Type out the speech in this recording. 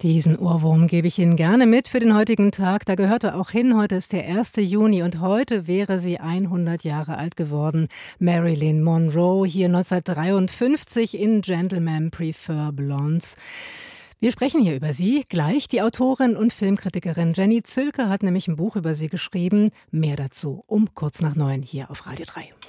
Diesen Ohrwurm gebe ich Ihnen gerne mit für den heutigen Tag. Da gehört er auch hin. Heute ist der 1. Juni und heute wäre sie 100 Jahre alt geworden. Marilyn Monroe, hier 1953 in Gentlemen Prefer Blondes. Wir sprechen hier über sie gleich. Die Autorin und Filmkritikerin Jenny Zülke hat nämlich ein Buch über sie geschrieben. Mehr dazu um kurz nach 9 hier auf Radio 3.